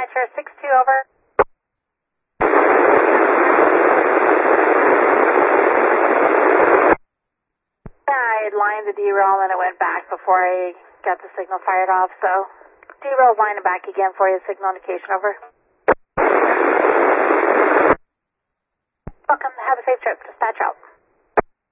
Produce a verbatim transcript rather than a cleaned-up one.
Dispatcher six two, over. I lined the derail and it went back before I got the signal fired off, so derail line it back again for you, signal indication, over. Welcome, have a safe trip, dispatch out.